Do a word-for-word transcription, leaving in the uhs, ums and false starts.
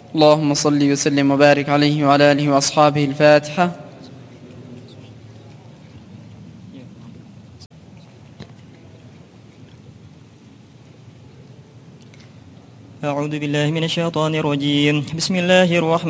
اللهم صل وسلم وبارك عليه وعلى آله وأصحابه. الفاتحة. أعوذ بالله من الشيطان الرجيم. بسم الله الرحمن